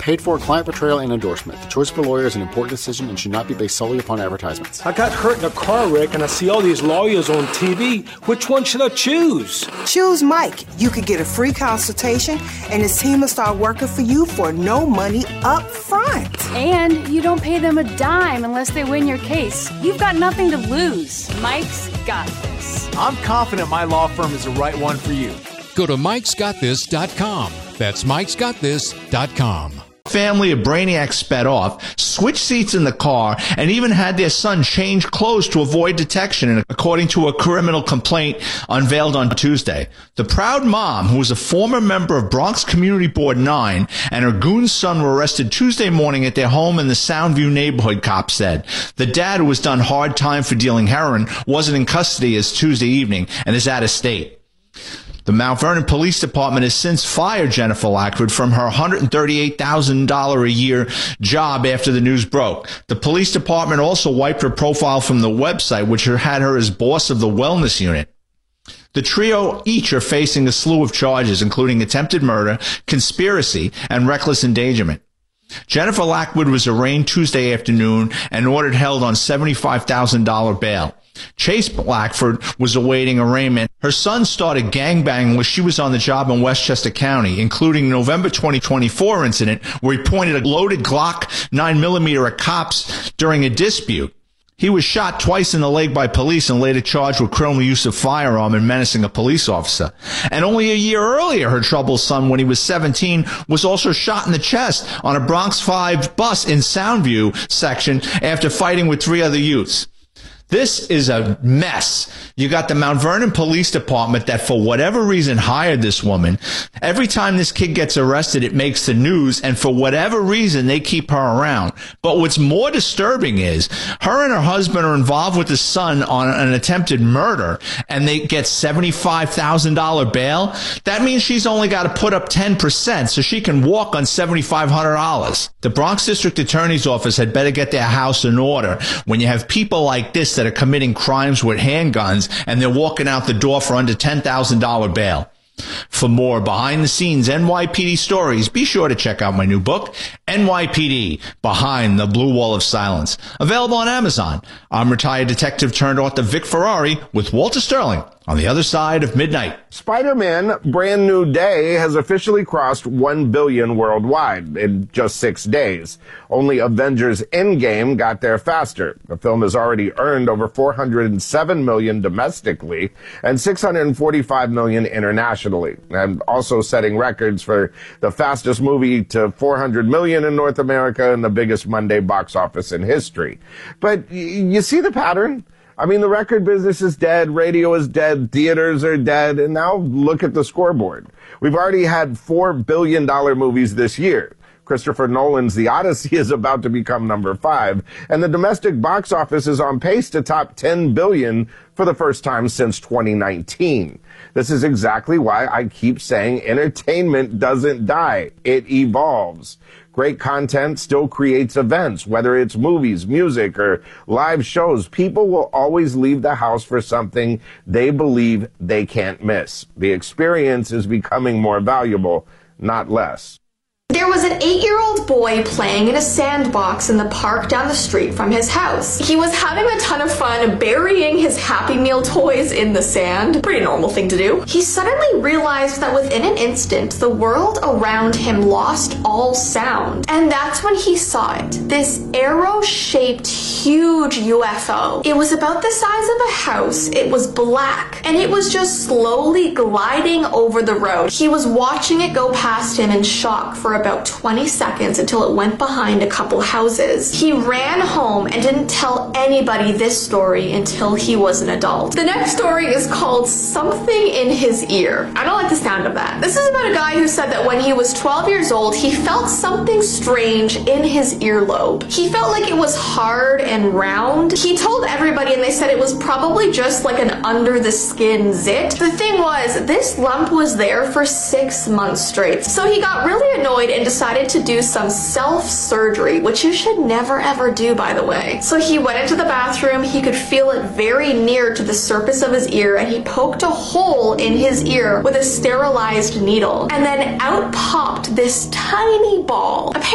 Paid for client portrayal and endorsement. The choice of a lawyer is an important decision and should not be based solely upon advertisements. I got hurt in a car wreck and I see all these lawyers on TV. Which one should I choose? Choose Mike. You could get a free consultation and his team will start working for you for no money up front. And you don't pay them a dime unless they win your case. You've got nothing to lose. Mike's got this. I'm confident my law firm is the right one for you. Go to mikesgotthis.com. That's mikesgotthis.com. Family of Brainiacs sped off, switched seats in the car, and even had their son change clothes to avoid detection, according to a criminal complaint unveiled on Tuesday. The proud mom, who was a former member of Bronx Community Board 9, and her goon son were arrested Tuesday morning at their home in the Soundview neighborhood, cops said. The dad, who was done hard time for dealing heroin, wasn't in custody as Tuesday evening and is out of state. The Mount Vernon Police Department has since fired Jennifer Lackford from her $138,000 a year job after the news broke. The police department also wiped her profile from the website, which had her as boss of the wellness unit. The trio each are facing a slew of charges, including attempted murder, conspiracy, and reckless endangerment. Jennifer Lackford was arraigned Tuesday afternoon and ordered held on $75,000 bail. Chase Lackford was awaiting arraignment. Her son started gangbanging while she was on the job in Westchester County, including November 2024 incident where he pointed a loaded Glock 9mm at cops during a dispute. He was shot twice in the leg by police and later charged with criminal use of firearm and menacing a police officer. And only a year earlier, her troubled son, when he was 17, was also shot in the chest on a Bronx 5 bus in Soundview section after fighting with 3 other youths. This is a mess. You got the Mount Vernon Police Department that, for whatever reason, hired this woman. Every time this kid gets arrested, it makes the news, and for whatever reason, they keep her around. But what's more disturbing is her and her husband are involved with the son on an attempted murder, and they get $75,000 bail. That means she's only got to put up 10%, so she can walk on $7,500. The Bronx District Attorney's Office had better get their house in order when you have people like this that are committing crimes with handguns and they're walking out the door for under $10,000 bail. For more behind-the-scenes NYPD stories, be sure to check out my new book, NYPD, Behind the Blue Wall of Silence. Available on Amazon. I'm retired detective turned author Vic Ferrari with Walter Sterling on the other side of midnight. Spider-Man Brand New Day has officially crossed 1 billion worldwide in just 6 days. Only Avengers Endgame got there faster. The film has already earned over $407 million domestically and $645 million internationally, and also setting records for the fastest movie to $400 million in North America and the biggest Monday box office in history. But you see the pattern? I mean, the record business is dead, radio is dead, theaters are dead, and now look at the scoreboard. We've already had $4 billion movies this year. Christopher Nolan's The Odyssey is about to become number 5, and the domestic box office is on pace to top $10 billion for the first time since 2019. This is exactly why I keep saying entertainment doesn't die, it evolves. Great content still creates events, whether it's movies, music, or live shows. People will always leave the house for something they believe they can't miss. The experience is becoming more valuable, not less. There was an 8-year-old boy playing in a sandbox in the park down the street from his house. He was having a ton of fun burying his Happy Meal toys in the sand. Pretty normal thing to do. He suddenly realized that within an instant, the world around him lost all sound. And that's when he saw it. This arrow-shaped huge UFO. It was about the size of a house. It was black. And it was just slowly gliding over the road. He was watching it go past him in shock for about 20 seconds until it went behind a couple houses. He ran home and didn't tell anybody this story until he was an adult. The next story is called Something in His Ear. I don't like the sound of that. This is about a guy who said that when he was 12 years old, he felt something strange in his earlobe. He felt like it was hard and round. He told everybody and they said it was probably just like an under the skin zit. The thing was, this lump was there for 6 months straight. So he got really annoyed and decided to do some self-surgery, which you should never ever do, by the way. So he went into the bathroom, he could feel it very near to the surface of his ear, and he poked a hole in his ear with a sterilized needle. And then out popped this tiny ball.